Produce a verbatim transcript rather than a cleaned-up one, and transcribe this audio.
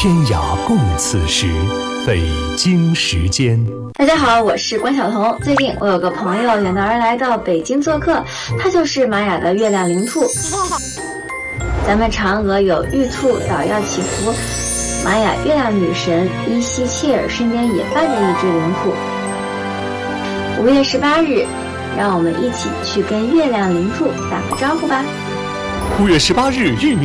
天涯共此时，北京时间。 大家好，我是关晓彤。最近我有个朋友远道而来到北京做客，他就是玛雅的月亮灵兔。咱们嫦娥有玉兔捣药祈福，玛雅月亮女神伊西切尔身边也伴着一只灵兔。五月十八日，让我们一起去跟月亮灵兔打个招呼吧。 五月十八日，玉